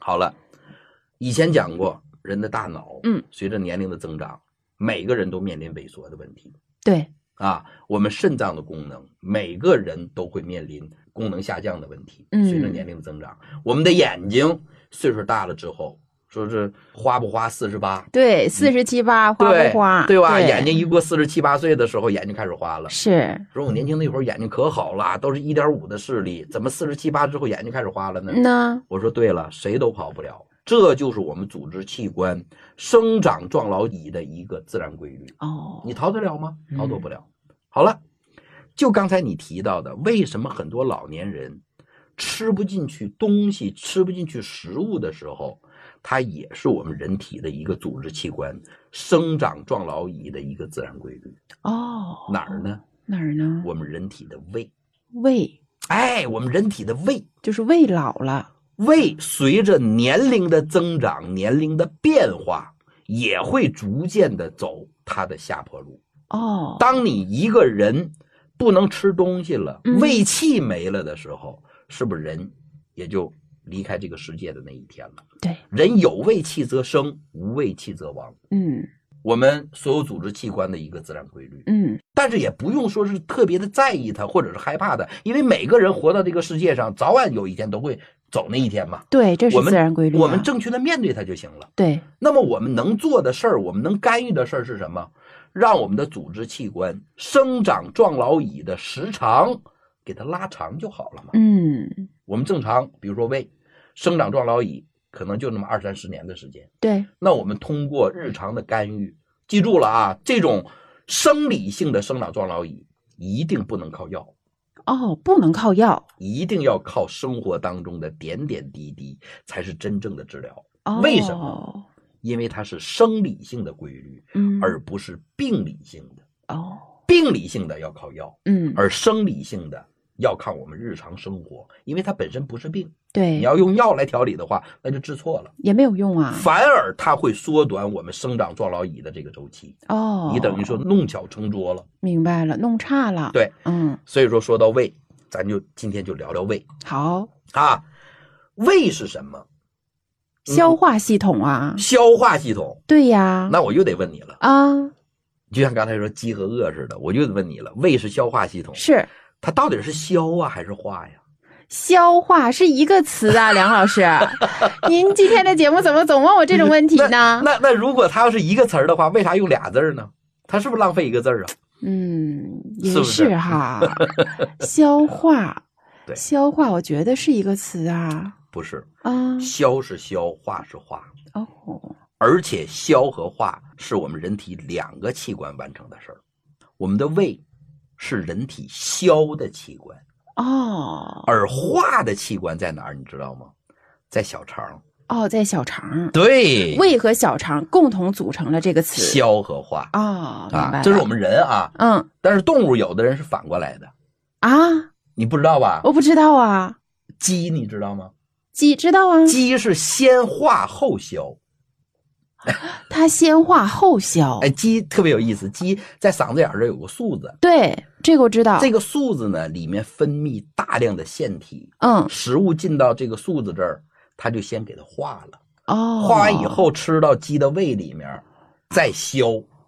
好了，以前讲过，人的大脑，随着年龄的增长，每个人都面临萎缩的问题。 对啊，我们肾脏的功能，每个人都会面临功能下降的问题。随着年龄的增长，我们的眼睛岁数大了之后，说是花不花48？ 对，47、8花不花？ 对吧？眼睛一过47、8岁的时候，眼睛开始花了。 是。 说我年轻那会儿眼睛可好了，都是1.5的视力，怎么47、8之后眼睛开始花了呢？我说对了，谁都跑不了。这就是我们组织器官生长壮老乙的一个自然规律。你逃得了吗？逃脱不了。好了，就刚才你提到的，为什么很多老年人吃不进去东西，吃不进去食物的时候，它也是我们人体的一个组织器官生长壮老乙的一个自然规律。哪儿呢？我们人体的胃。我们人体的胃就是胃老了。 胃随着年龄的增长，年龄的变化，也会逐渐的走它的下坡路。当你一个人不能吃东西了，胃气没了的时候，是不是人也就离开这个世界的那一天了？ 对， 人有胃气则生，无胃气则亡。我们所有组织器官的一个自然规律。但是也不用说是特别的在意它，或者是害怕它，因为每个人活到这个世界上，早晚有一天都会走那一天嘛。 对，这是自然规律。 我们正确的面对它就行了。 对。 那么我们能做的事儿，我们能干预的事儿是什么？让我们的组织器官生长壮老乙的时长给它拉长就好了嘛。我们正常，比如说胃生长壮老乙可能就那么20、30年的时间。 对。 那我们通过日常的干预，记住了啊，这种生理性的生长壮老乙一定不能靠药。 不能靠药， 一定要靠生活当中的点点滴滴才是真正的治疗。为什么？因为它是生理性的规律，而不是病理性的。病理性的要靠药，而生理性的要看我们日常生活，因为它本身不是病。 对， 你要用药来调理的话，那就治错了， 也没有用啊。 反而它会缩短我们生长壮老乙的这个周期。你等于说弄巧成拙了。 明白了，弄差了。 对，所以说到胃，咱就今天就聊聊胃。 好啊，胃是什么？ 消化系统啊。 消化系统。 对呀。 那我又得问你了啊， 就像刚才说饥和饿似的，我就得问你了，胃是消化系统， 是它到底是消啊还是化呀？ 消化是一个词啊，梁老师，您今天的节目怎么总问我这种问题呢？ 那如果它要是一个词儿的话，为啥用俩字呢？它是不是浪费一个字啊？ 也是哈。消化， 对， 消化，我觉得是一个词啊。 不是啊，消是消，化是化。而且消和化是我们人体2个器官完成的事儿。我们的胃是人体消的器官。而化的器官在哪儿？你知道吗？在小肠。 在小肠。 对， 胃和小肠共同组成了这个词， 消和化。 明白了。 这是我们人啊。但是动物有的人是反过来的啊。 你不知道吧？ 我不知道啊。 鸡你知道吗？ 鸡知道啊。 鸡是先化后消。 它先化后消。 鸡特别有意思，鸡在嗓子眼这有个束子。 对，这个我知道。 这个束子呢，里面分泌大量的腺体。食物进到这个束子这儿，它就先给它化了。化完以后吃到鸡的胃里面，再消。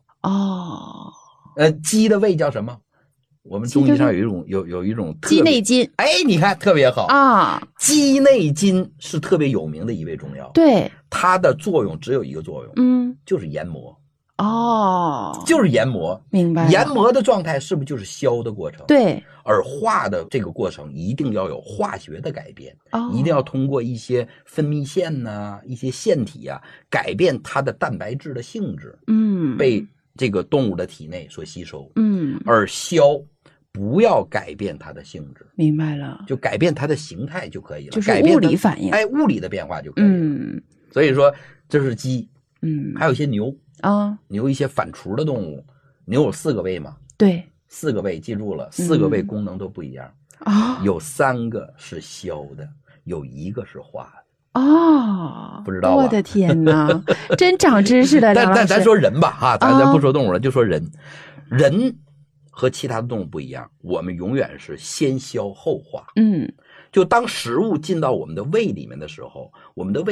鸡的胃叫什么？我们中医上有一种鸡内金。 你看特别好啊！ 鸡内金是特别有名的一味中药。 对， 它的作用只有一个作用，就是研磨。就是研磨。 明白了。 研磨的状态是不是就是消的过程？ 对。 而化的这个过程一定要有化学的改变，一定要通过一些分泌腺呐、一些腺体啊，改变它的蛋白质的性质，被这个动物的体内所吸收。而消不要改变它的性质。明白了。就改变它的形态就可以了， 就是物理反应。 物理的变化就可以了。所以说这是鸡。还有一些牛。牛一些反刍的动物，牛有4个胃嘛？对，4个胃，记住了，4个胃功能都不一样。有3个是消的，有1个是化的。不知道吧？我的天哪，真长知识了。 但咱说人吧，咱不说动物了，就说人。人和其他的动物不一样，我们永远是先消后化。就当食物进到我们的胃里面的时候，我们的胃